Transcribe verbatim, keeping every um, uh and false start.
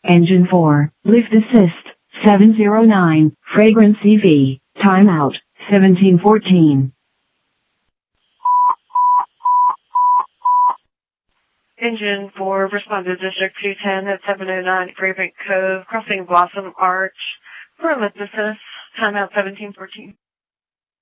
Engine four, lift assist, seven zero nine, fragrance E V, timeout, seventeen fourteen. Engine four, respond to District two ten at seven oh nine Grape Cove, crossing Blossom Arch, for lift assist, timeout seventeen fourteen.